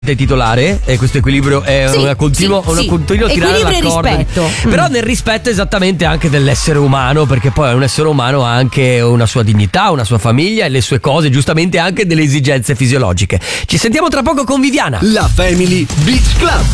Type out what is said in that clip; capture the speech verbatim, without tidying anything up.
titolare e questo equilibrio è Sì, una continuo, sì, una sì. continuo tirare Equilibrio la e corda. rispetto. Però Mm. nel rispetto esattamente anche dell'essere umano, perché poi un essere umano ha anche una sua dignità, una sua famiglia e le sue cose, giustamente anche delle esigenze fisiologiche. Ci sentiamo tra poco con Viviana. La Family Beach Club.